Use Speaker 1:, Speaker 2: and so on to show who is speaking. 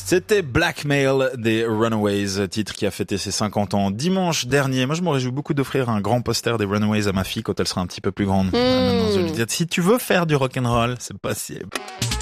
Speaker 1: C'était Blackmail des Runaways, titre qui a fêté ses 50 ans dimanche dernier. Moi, je me réjouis beaucoup d'offrir un grand poster des Runaways à ma fille quand elle sera un petit peu plus grande. Maintenant, je lui dis, si tu veux faire du rock'n'roll, c'est possible.